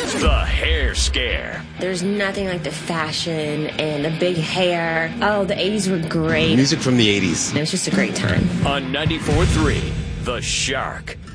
The Hair Scare. There's nothing like the fashion and the big hair. Oh, the 80s were great. Music from the 80s. It was just a great time. On 94.3, The Shark.